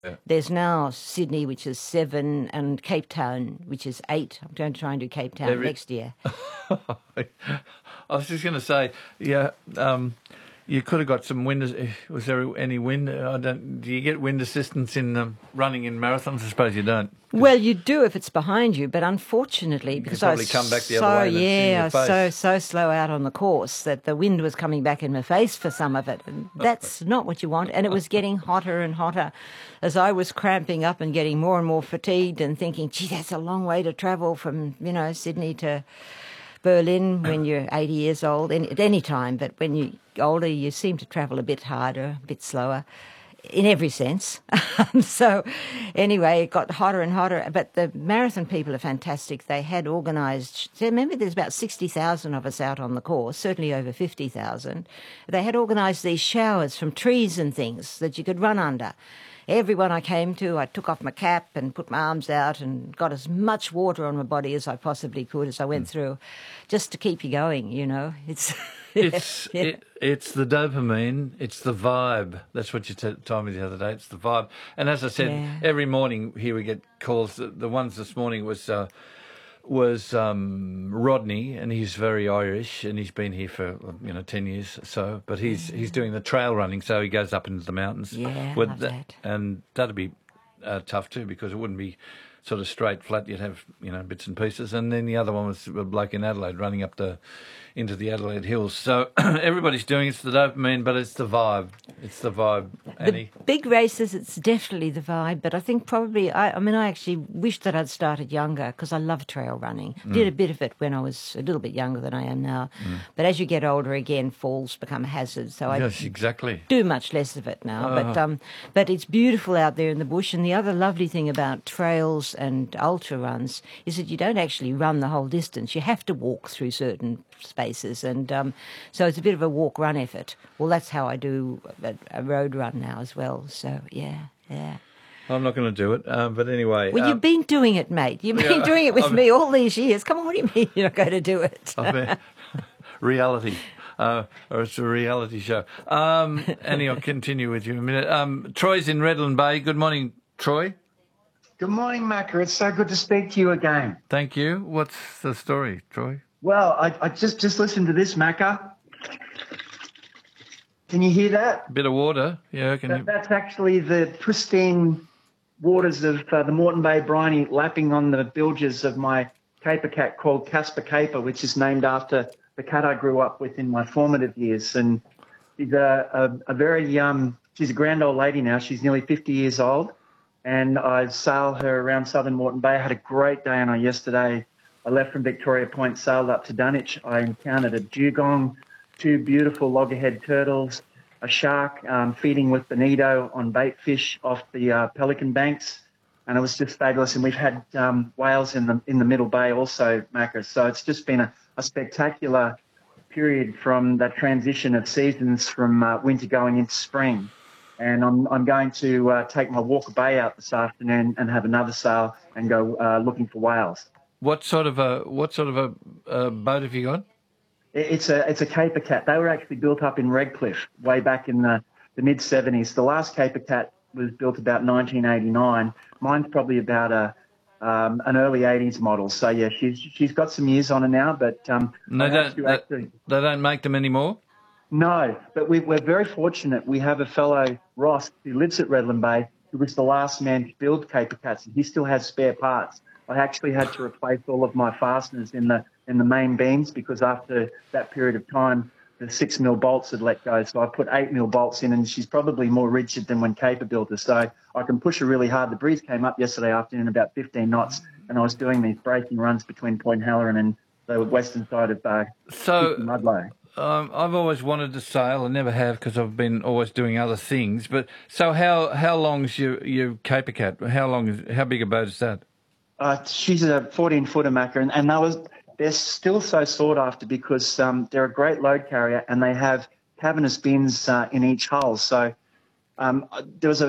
Yeah. There's now Sydney, which is 7, and Cape Town, which is 8. I'm going to try and do Cape Town next year. I was just going to say, yeah, you could have got some wind. Was there any wind? Do you get wind assistance in running in marathons? I suppose you don't. Well, you do if it's behind you, but unfortunately, because I was come back the other way and see your face. so slow out on the course that the wind was coming back in my face for some of it. And that's not what you want. And it was getting hotter and hotter as I was cramping up and getting more and more fatigued and thinking, gee, that's a long way to travel from, Sydney to Berlin when you're 80 years old, at any time. But when you're older, you seem to travel a bit harder, a bit slower. In every sense. So anyway, it got hotter and hotter. But the marathon people are fantastic. They had organised, remember there's about 60,000 of us out on the course, certainly over 50,000. They had organised these showers from trees and things that you could run under. Everyone I came to, I took off my cap and put my arms out and got as much water on my body as I possibly could as I went through, just to keep you going, It's... It's the dopamine, it's the vibe. That's what you told me the other day. It's the vibe. And as I said, every morning here we get calls. The ones this morning was Rodney, and he's very Irish, and he's been here for 10 years or so. But he's doing the trail running, so he goes up into the mountains. Yeah, love that. And that'd be tough too, because it wouldn't be sort of straight flat. You'd have bits and pieces. And then the other one was a bloke in Adelaide running up into the Adelaide Hills. So everybody's doing it's the dopamine, but it's the vibe. It's the vibe, Annie. The big races, it's definitely the vibe, but I think probably, I actually wish that I'd started younger because I love trail running. Did a bit of it when I was a little bit younger than I am now. But as you get older again, falls become a hazard. So yes, exactly. do much less of it now. But it's beautiful out there in the bush. And the other lovely thing about trails and ultra runs is that you don't actually run the whole distance. You have to walk through certain spaces, and so it's a bit of a walk-run effort. Well, that's how I do a road run now as well. So yeah. I'm not going to do it, but anyway. Well, you've been doing it, mate. You've been doing it with me all these years. Come on, what do you mean you're not going to do it? Reality. Or it's a reality show. Annie, I'll continue with you in a minute. Troy's in Redland Bay. Good morning, Troy. Good morning, Macca. It's so good to speak to you again. Thank you. What's the story, Troy? Well, I just listened to this, Macca. Can you hear that? Bit of water, yeah. That's actually the pristine waters of the Moreton Bay briny lapping on the bilges of my caper cat called Casper Caper, which is named after the cat I grew up with in my formative years. And she's a very she's a grand old lady now. She's nearly 50 years old, and I sailed her around southern Moreton Bay. I had a great day on her yesterday. I left from Victoria Point, sailed up to Dunwich. I encountered a dugong, 2 beautiful loggerhead turtles, a shark feeding with bonito on bait fish off the Pelican Banks, and it was just fabulous. And we've had whales in the Middle Bay also, Macca. So it's just been a spectacular period from that transition of seasons from winter going into spring. And I'm going to take my Walker Bay out this afternoon and have another sail and go looking for whales. What sort of a boat have you got? It's a caper cat. They were actually built up in Redcliffe way back in the mid-70s. The last caper cat was built about 1989. Mine's probably about an early 80s model. So yeah, she's got some years on her now, but they don't make them anymore. No, but we're very fortunate. We have a fellow, Ross, who lives at Redland Bay, who was the last man to build caper cats, and he still has spare parts. I actually had to replace all of my fasteners in the main beams because after that period of time, the 6mm bolts had let go. So I put 8mm bolts in, and she's probably more rigid than when Caper built her. So I can push her really hard. The breeze came up yesterday afternoon about 15 knots, and I was doing these braking runs between Point Halloran and the western side of Ludlow. I've always wanted to sail. I never have because I've been always doing other things. But so how long's your Caper Cat? How big a boat is that? She's a 14-footer, Macca, and they're still so sought after because they're a great load carrier and they have cavernous bins in each hull. So there was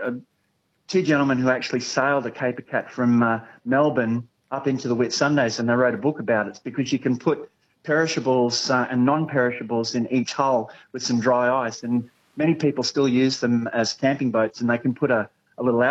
2 gentlemen who actually sailed a Caper Cat from Melbourne up into the Whitsundays, and they wrote a book about it. It's because you can put perishables and non-perishables in each hull with some dry ice, and many people still use them as camping boats, and they can put a a little